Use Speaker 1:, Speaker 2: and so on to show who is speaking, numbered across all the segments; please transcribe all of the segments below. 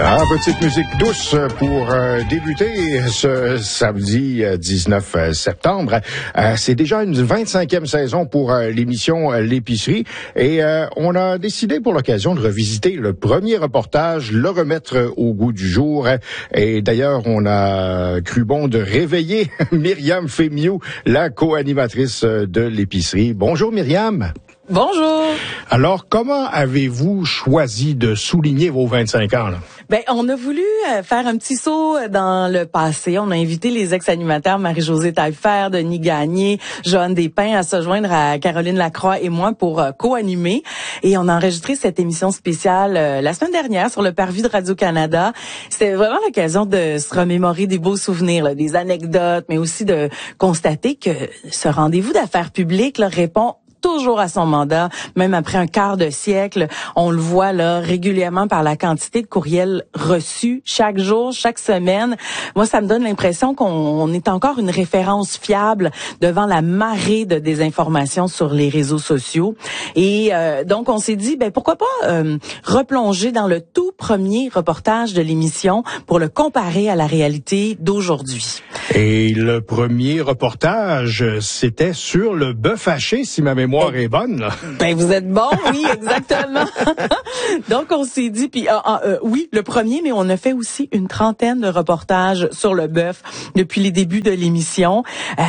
Speaker 1: Petite musique douce pour débuter ce samedi 19 septembre. C'est déjà une 25e saison pour l'émission L'épicerie et on a décidé pour l'occasion de revisiter le premier reportage, le remettre au goût du jour. Et d'ailleurs, on a cru bon de réveiller Myriam Fémiou, la co-animatrice de l'épicerie. Bonjour Myriam.
Speaker 2: Bonjour.
Speaker 1: Alors, comment avez-vous choisi de souligner vos 25 ans, là?
Speaker 2: On a voulu faire un petit saut dans le passé. On a invité les ex-animateurs Marie-Josée Taillefer, Denis Gagné, Joanne Despins à se joindre à Caroline Lacroix et moi pour co-animer. Et on a enregistré cette émission spéciale la semaine dernière sur le parvis de Radio-Canada. C'était vraiment l'occasion de se remémorer des beaux souvenirs, là, des anecdotes, mais aussi de constater que ce rendez-vous d'affaires publiques là, répond toujours à son mandat, même après un quart de siècle. On le voit là régulièrement par la quantité de courriels reçus chaque jour, chaque semaine. Moi, ça me donne l'impression qu'on est encore une référence fiable devant la marée de désinformation sur les réseaux sociaux. Et donc, on s'est dit, pourquoi pas replonger dans le tout premier reportage de l'émission pour le comparer à la réalité d'aujourd'hui.
Speaker 1: Et le premier reportage, c'était sur le bœuf haché, si ma mémoire est bonne, là.
Speaker 2: Vous êtes bon, oui, exactement. Donc, on s'est dit, oui, le premier, mais on a fait aussi une trentaine de reportages sur le bœuf depuis les débuts de l'émission.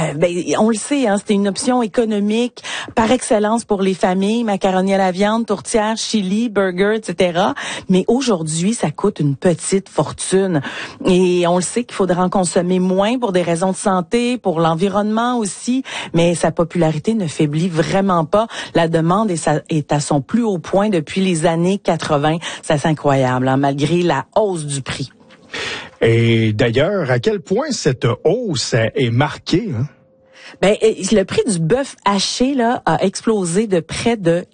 Speaker 2: On le sait, hein, c'était une option économique par excellence pour les familles, macaroni à la viande, tourtière, chili, burger, etc. Mais aujourd'hui, ça coûte une petite fortune. Et on le sait qu'il faudra en consommer moins pour des raisons de santé, pour l'environnement aussi, mais sa popularité ne faiblit vraiment pas. La demande est à son plus haut point depuis les années 80. C'est incroyable, hein, malgré la hausse du prix.
Speaker 1: Et d'ailleurs, à quel point cette hausse est marquée, hein?
Speaker 2: Le prix du bœuf haché là a explosé de près de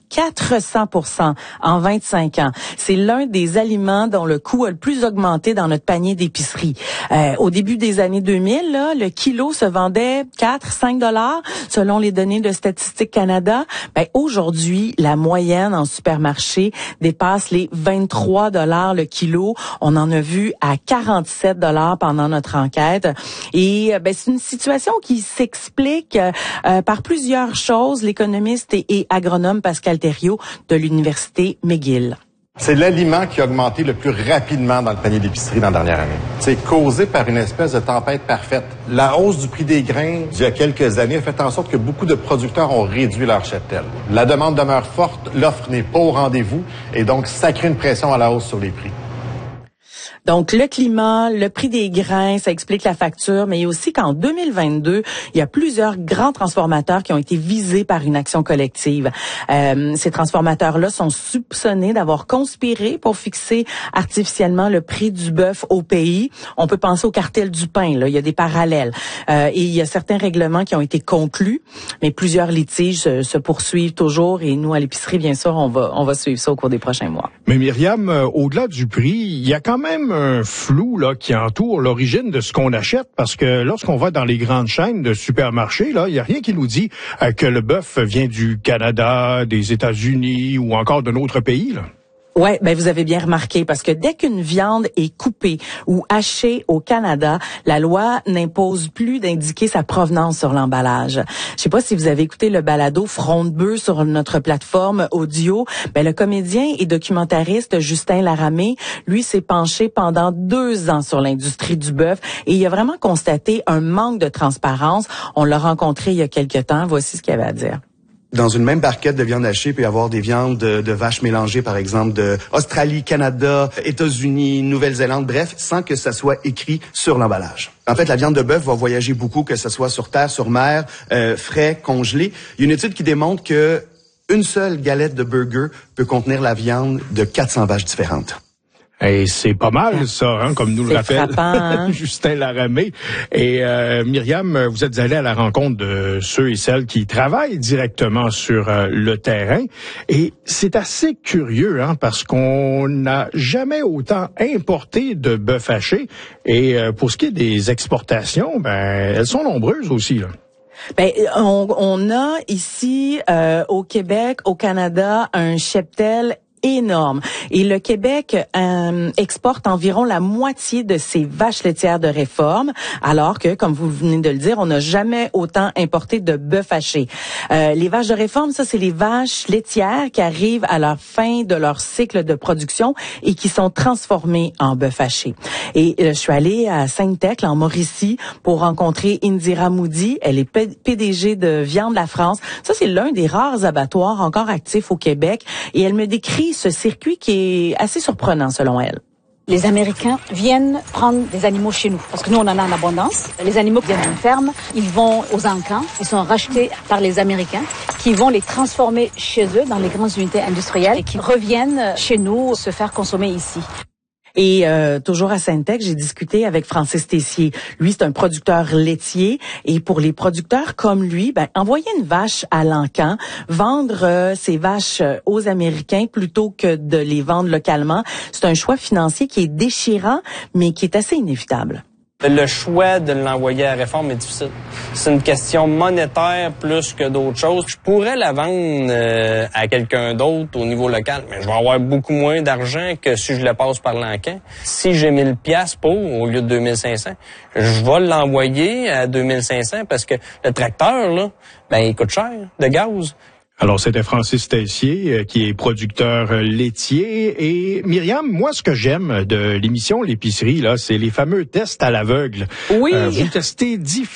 Speaker 2: 400% en 25 ans. C'est l'un des aliments dont le coût a le plus augmenté dans notre panier d'épicerie. Au début des années 2000, là, le kilo se vendait 4-5 $ selon les données de Statistique Canada. Aujourd'hui, la moyenne en supermarché dépasse les 23 $ le kilo. On en a vu à 47 $ pendant notre enquête. Et c'est une situation qui s'explique par plusieurs choses. L'économiste et agronome Pascal Thériault de l'Université McGill.
Speaker 3: C'est l'aliment qui a augmenté le plus rapidement dans le panier d'épicerie dans la dernière année. C'est causé par une espèce de tempête parfaite. La hausse du prix des grains d'il y a quelques années a fait en sorte que beaucoup de producteurs ont réduit leur cheptel. La demande demeure forte, l'offre n'est pas au rendez-vous et donc ça crée une pression à la hausse sur les prix.
Speaker 2: Donc, le climat, le prix des grains, ça explique la facture, mais il y a aussi qu'en 2022, il y a plusieurs grands transformateurs qui ont été visés par une action collective. Ces transformateurs-là sont soupçonnés d'avoir conspiré pour fixer artificiellement le prix du bœuf au pays. On peut penser au cartel du pain, là, il y a des parallèles. Et il y a certains règlements qui ont été conclus, mais plusieurs litiges se poursuivent toujours et nous, à l'épicerie, bien sûr, on va suivre ça au cours des prochains mois.
Speaker 1: Mais Myriam, au-delà du prix, il y a quand même un flou là qui entoure l'origine de ce qu'on achète parce que lorsqu'on va dans les grandes chaînes de supermarchés, là, il y a rien qui nous dit que le bœuf vient du Canada, des États-Unis ou encore d'un autre pays, là.
Speaker 2: Ouais, vous avez bien remarqué parce que dès qu'une viande est coupée ou hachée au Canada, la loi n'impose plus d'indiquer sa provenance sur l'emballage. Je sais pas si vous avez écouté le balado Front de bœuf sur notre plateforme audio. Le comédien et documentariste Justin Laramé, lui, s'est penché pendant 2 ans sur l'industrie du bœuf et il a vraiment constaté un manque de transparence. On l'a rencontré il y a quelque temps. Voici ce qu'il avait à dire.
Speaker 4: Dans une même barquette de viande hachée, il peut y avoir des viandes de vaches mélangées, par exemple, de Australie, Canada, États-Unis, Nouvelle-Zélande, bref, sans que ça soit écrit sur l'emballage. En fait, la viande de bœuf va voyager beaucoup, que ce soit sur terre, sur mer, frais, congelé. Il y a une étude qui démontre que une seule galette de burger peut contenir la viande de 400 vaches différentes.
Speaker 1: Et c'est pas mal, ça, hein, comme nous le rappelle Justin Laramé. Et Myriam, vous êtes allée à la rencontre de ceux et celles qui travaillent directement sur le terrain. Et c'est assez curieux, hein, parce qu'on n'a jamais autant importé de bœuf haché. Et pour ce qui est des exportations, elles sont nombreuses aussi, là.
Speaker 2: On a ici, au Québec, au Canada, un cheptel énorme. Et le Québec exporte environ la moitié de ses vaches laitières de réforme, alors que, comme vous venez de le dire, on n'a jamais autant importé de bœuf haché. Les vaches de réforme, ça, c'est les vaches laitières qui arrivent à leur fin de leur cycle de production et qui sont transformées en bœuf haché. Et je suis allée à Sainte-Thècle, en Mauricie, pour rencontrer Indira Moody. Elle est PDG de Viande La France. Ça, c'est l'un des rares abattoirs encore actifs au Québec. Et elle me décrit ce circuit qui est assez surprenant, selon elle.
Speaker 5: Les Américains viennent prendre des animaux chez nous, parce que nous, on en a en abondance. Les animaux viennent d'une ferme, ils vont aux encans, ils sont rachetés par les Américains, qui vont les transformer chez eux dans les grandes unités industrielles et qui reviennent chez nous se faire consommer ici.
Speaker 2: Et toujours à Sainte-Thècle, j'ai discuté avec Francis Tessier. Lui, c'est un producteur laitier. Et pour les producteurs comme lui, envoyer une vache à l'encan, vendre ces vaches aux Américains plutôt que de les vendre localement, c'est un choix financier qui est déchirant, mais qui est assez inévitable.
Speaker 6: Le choix de l'envoyer à la réforme est difficile. C'est une question monétaire plus que d'autres choses. Je pourrais la vendre à quelqu'un d'autre au niveau local, mais je vais avoir beaucoup moins d'argent que si je le passe par l'encan. Si j'ai 1000 piastres pour, au lieu de 2500, je vais l'envoyer à 2500 parce que le tracteur, là, il coûte cher de gaz.
Speaker 1: Alors, c'était Francis Tessier, qui est producteur laitier. Et Myriam, moi, ce que j'aime de l'émission L'épicerie, là, c'est les fameux tests à l'aveugle.
Speaker 2: Oui.
Speaker 1: Vous testez 10